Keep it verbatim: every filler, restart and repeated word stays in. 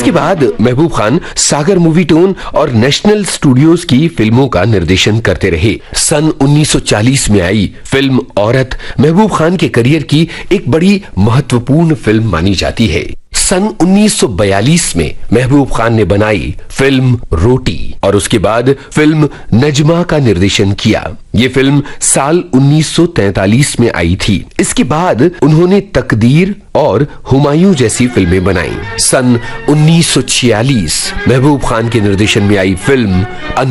इसके बाद महबूब खान सागर movie tone और नेशनल स्टूडियोज की फिल्मों का निर्देशन करते रहे। सन उन्नीस सौ चालीस में आई फिल्म औरत महबूब खान के करियर की एक बड़ी महत्वपूर्ण फिल्म मानी जाती है। सन उन्नीस सौ बयालीस में महबूब खान ने बनाई फिल्म रोटी और उसके बाद फिल्म नजमा का निर्देशन किया। ये फिल्म साल उन्नीस सौ तैंतालीस में आई थी। इसके बाद उन्होंने तकदीर और हुमायूं जैसी फिल्में बनाई। सन उन्नीस सौ छियालीस महबूब खान के निर्देशन में आई फिल्म